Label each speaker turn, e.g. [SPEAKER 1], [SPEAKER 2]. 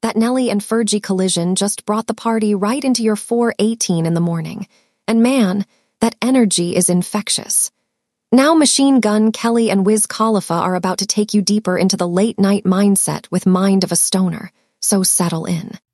[SPEAKER 1] That Nelly and Fergie collision just brought the party right into your 4:18 in the morning. And man, that energy is infectious. Now Machine Gun Kelly and Wiz Khalifa are about to take you deeper into the late-night mindset with Mind of a Stoner, so settle in.